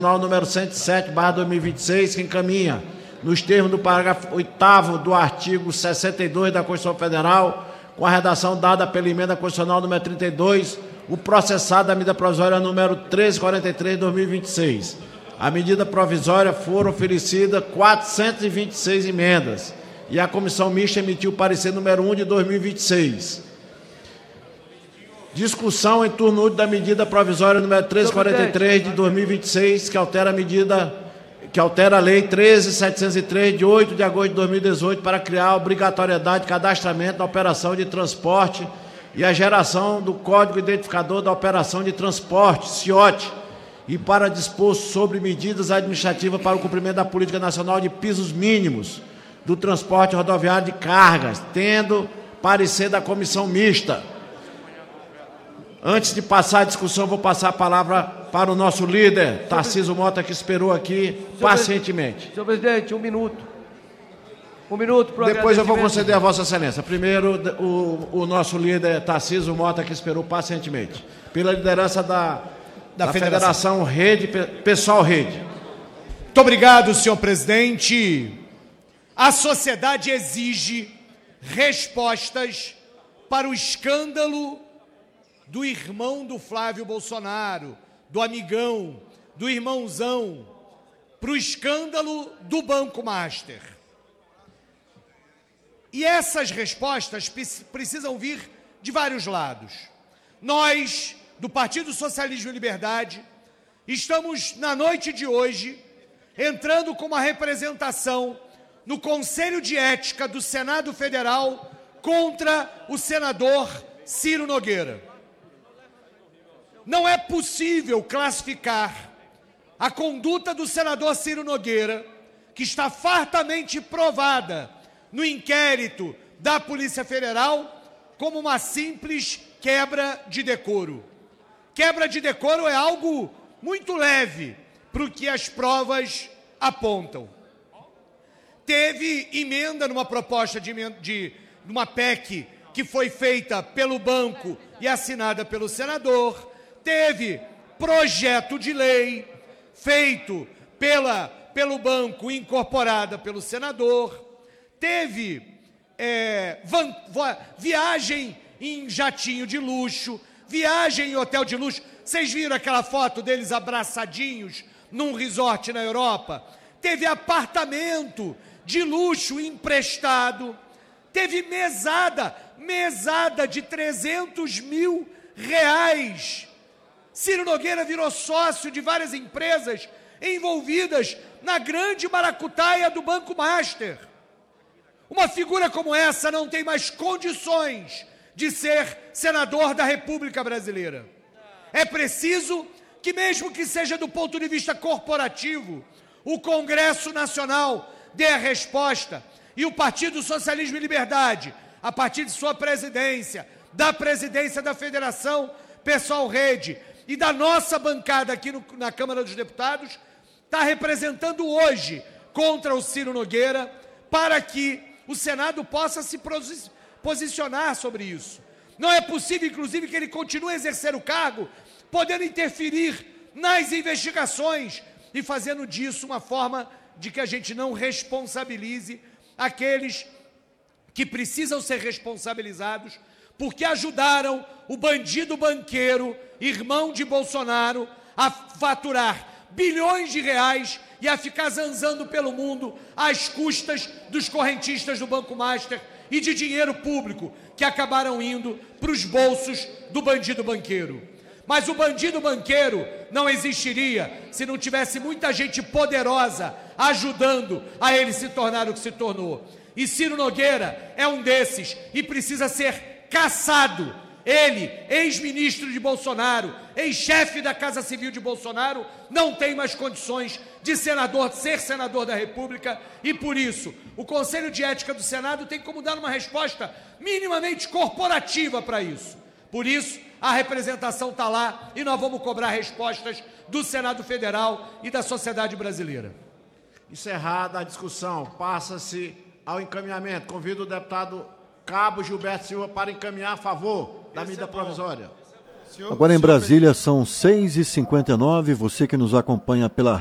número 107/2026, que encaminha, nos termos do parágrafo 8º do artigo 62 da Constituição Federal, com a redação dada pela emenda constitucional número 32, o processado da medida provisória número 1343/2026. A medida provisória foram oferecidas 426 emendas e a comissão mista emitiu o parecer número 1 de 2026. Discussão em turno único da medida provisória número 1343 de 2026, que altera a lei 13.703 de 8 de agosto de 2018 para criar a obrigatoriedade de cadastramento da operação de transporte e a geração do Código Identificador da Operação de Transporte, CIOT, e para dispor sobre medidas administrativas para o cumprimento da Política Nacional de Pisos Mínimos do Transporte Rodoviário de Cargas, tendo parecer da comissão mista. Antes de passar a discussão, vou passar a palavra para o nosso líder, Tarcísio Mota, que esperou aqui pacientemente. Senhor presidente, um minuto. Um minuto para o Depois eu vou conceder a Vossa Excelência. Primeiro, o nosso líder, Tarcísio Mota, que esperou pacientemente. Pela liderança da Federação Rede, Pessoal Rede. Muito obrigado, senhor presidente. A sociedade exige respostas para o escândalo do irmão do Flávio Bolsonaro, do amigão, do irmãozão, para o escândalo do Banco Master. E essas respostas precisam vir de vários lados. Nós, do Partido Socialismo e Liberdade, estamos, na noite de hoje, entrando com uma representação no Conselho de Ética do Senado Federal contra o senador Ciro Nogueira. Não é possível classificar a conduta do senador Ciro Nogueira, que está fartamente provada no inquérito da Polícia Federal, como uma simples quebra de decoro. Quebra de decoro é algo muito leve para o que as provas apontam. Teve emenda numa proposta de uma PEC que foi feita pelo banco e assinada pelo senador. Teve projeto de lei feito pelo banco e incorporada pelo senador. Teve viagem em jatinho de luxo, viagem em hotel de luxo. Vocês viram aquela foto deles abraçadinhos num resort na Europa? Teve apartamento de luxo emprestado. Teve mesada de 300 mil reais. Ciro Nogueira virou sócio de várias empresas envolvidas na grande maracutaia do Banco Master. Uma figura como essa não tem mais condições de ser senador da República Brasileira. É preciso que, mesmo que seja do ponto de vista corporativo, o Congresso Nacional dê a resposta e o Partido Socialismo e Liberdade, a partir de sua presidência, da presidência da Federação Pessoal Rede e da nossa bancada aqui na Câmara dos Deputados, está representando hoje contra o Ciro Nogueira para que o Senado possa se posicionar sobre isso. Não é possível, inclusive, que ele continue a exercer o cargo, podendo interferir nas investigações e fazendo disso uma forma de que a gente não responsabilize aqueles que precisam ser responsabilizados porque ajudaram o bandido banqueiro, irmão de Bolsonaro, a faturar bilhões de reais e a ficar zanzando pelo mundo às custas dos correntistas do Banco Master e de dinheiro público que acabaram indo para os bolsos do bandido banqueiro. Mas o bandido banqueiro não existiria se não tivesse muita gente poderosa ajudando a ele se tornar o que se tornou. E Ciro Nogueira é um desses e precisa ser caçado. Ele, ex-ministro de Bolsonaro, ex-chefe da Casa Civil de Bolsonaro, não tem mais condições de ser senador da República e, por isso, o Conselho de Ética do Senado tem como dar uma resposta minimamente corporativa para isso. Por isso, a representação está lá e nós vamos cobrar respostas do Senado Federal e da sociedade brasileira. Encerrada a discussão, passa-se ao encaminhamento. Convido o deputado Cabo Gilberto Silva para encaminhar a favor da medida provisória. Agora em Brasília são 6h59, você que nos acompanha pela